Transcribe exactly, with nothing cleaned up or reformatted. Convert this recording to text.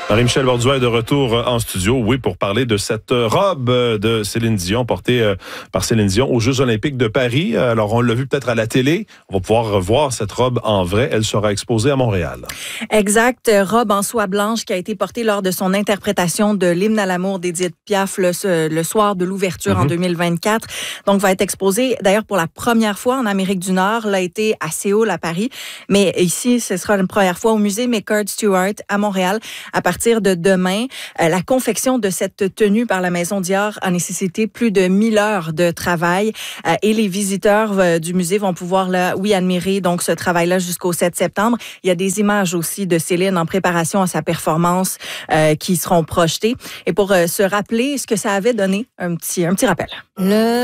Marie-Michel Borduas est de retour en studio, oui, pour parler de cette robe de Céline Dion, portée par Céline Dion aux Jeux olympiques de Paris. Alors, on l'a vu peut-être à la télé. On va pouvoir voir cette robe en vrai. Elle sera exposée à Montréal. Exact. Robe en soie blanche qui a été portée lors de son interprétation de l'hymne à l'amour d'Édith Piaf le, le soir de l'ouverture mm-hmm. en deux mille vingt-quatre. Donc, va être exposée, d'ailleurs, pour la première fois en Amérique du Nord. L'a été à Séoul, à Paris. Mais ici, ce sera la première fois au musée McCord Stewart à Montréal. À partir de demain, euh, la confection de cette tenue par la Maison Dior a nécessité plus de mille heures de travail euh, et les visiteurs euh, du musée vont pouvoir, là, oui, admirer donc ce travail-là jusqu'au sept septembre. Il y a des images aussi de Céline en préparation à sa performance euh, qui seront projetées. Et pour euh, se rappeler ce que ça avait donné, un petit, un petit rappel. Le